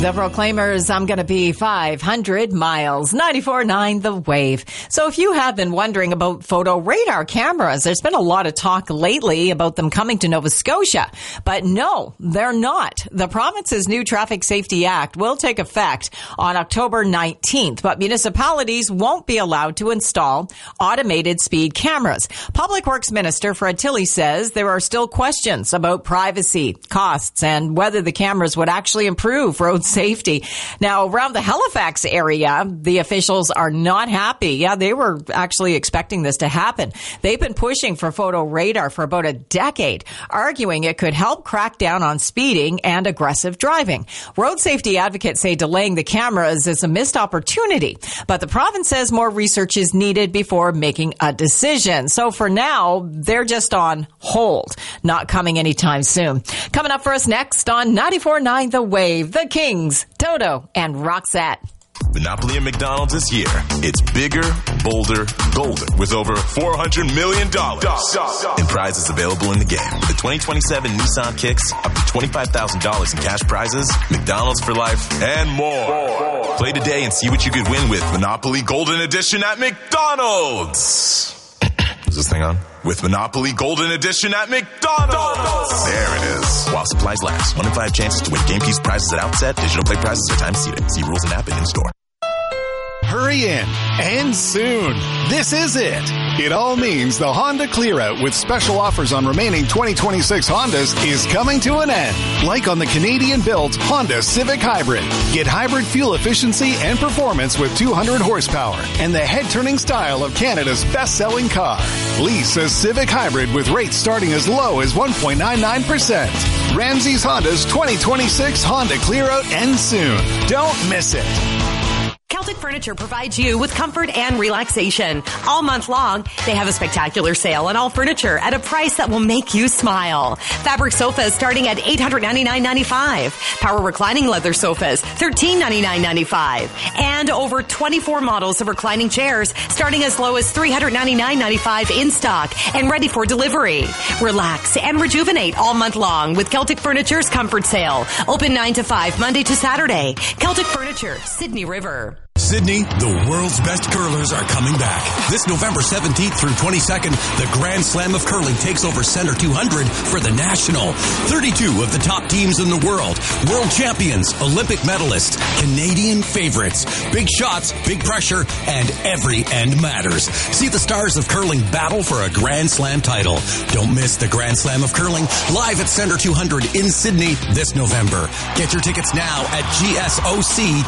The Proclaimers, I'm going to be 500 miles, 94.9 The Wave. So if you have been wondering about photo radar cameras, there's been a lot of talk lately about them coming to Nova Scotia. But no, they're not. The province's new Traffic Safety Act will take effect on October 19th, but municipalities won't be allowed to install automated speed cameras. Public Works Minister Fred Tilley says there are still questions about privacy, costs, and whether the cameras would actually improve road safety. Now, around the Halifax area, the officials are not happy. Yeah, they were actually expecting this to happen. They've been pushing for photo radar for about a decade, arguing it could help crack down on speeding and aggressive driving. Road safety advocates say delaying the cameras is a missed opportunity, but the province says more research is needed before making a decision. So for now, they're just on hold, not coming anytime soon. Coming up for us next on 94.9 The Wave, the Kings, Toto, and Roxette. Monopoly at McDonald's this year. It's bigger, bolder, golder with over $400 million in prizes available in the game. The 2027 Nissan Kicks, up to $25,000 in cash prizes, McDonald's for life, and more. Play today and see what you could win with Monopoly Golden Edition at McDonald's. Is this thing on? With Monopoly Golden Edition at McDonald's. There it is. While supplies last. 1 in 5 chances to win game piece prizes at outset. Digital play prizes are time seated. See rules and app in store. Hurry in, and soon. This is it. It all means the Honda Clear-Out with special offers on remaining 2026 Hondas is coming to an end. Like on the Canadian-built Honda Civic Hybrid. Get hybrid fuel efficiency and performance with 200 horsepower and the head-turning style of Canada's best-selling car. Lease a Civic Hybrid with rates starting as low as 1.99%. Ramsey's Honda's 2026 Honda Clear-Out ends soon. Don't miss it. Celtic Furniture provides you with comfort and relaxation. All month long, they have a spectacular sale on all furniture at a price that will make you smile. Fabric sofas starting at $899.95. Power reclining leather sofas, $1399.95. And over 24 models of reclining chairs starting as low as $399.95 in stock and ready for delivery. Relax and rejuvenate all month long with Celtic Furniture's Comfort Sale. Open 9 to 5, Monday to Saturday. Celtic Furniture, Sydney River. Sydney, the world's best curlers are coming back. This November 17th through 22nd, the Grand Slam of Curling takes over Center 200 for the National. 32 of the top teams in the world champions, Olympic medalists, Canadian favorites. Big shots, big pressure, and every end matters. See the stars of curling battle for a Grand Slam title. Don't miss the Grand Slam of Curling live at Center 200 in Sydney this November. Get your tickets now at gsoc.ca.